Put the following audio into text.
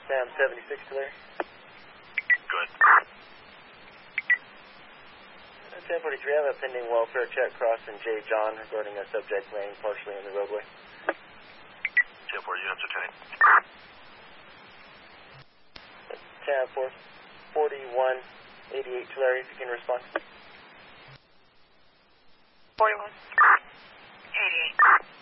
Sam 76 Tulare. Good. 1043, I have a pending welfare check crossing J. John regarding a subject laying partially in the roadway. 10-4, units attending. 10-4, 4188 Tulare, if you can respond. 4188.